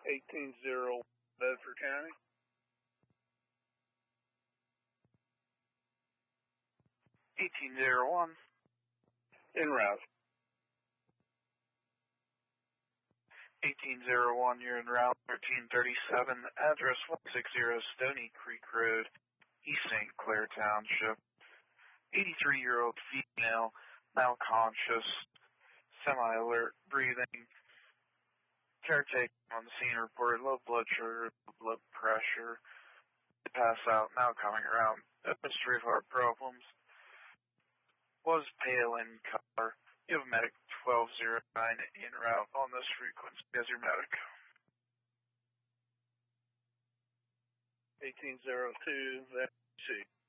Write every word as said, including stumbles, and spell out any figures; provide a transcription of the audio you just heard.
eighteen zero Bedford County. eighteen zero one. En route. eighteen zero one, you're en route. thirteen thirty-seven, address one sixty Stony Creek Road, East Saint Clair Township. eighty-three-year-old female, now conscious, semi-alert, breathing. Caretaker on the scene reported low blood sugar, low blood pressure. Pass out, now coming around. History of heart problems. Was pale in color. You have medic twelve oh nine en route on this frequency as your medic. eighteen zero two, that's C.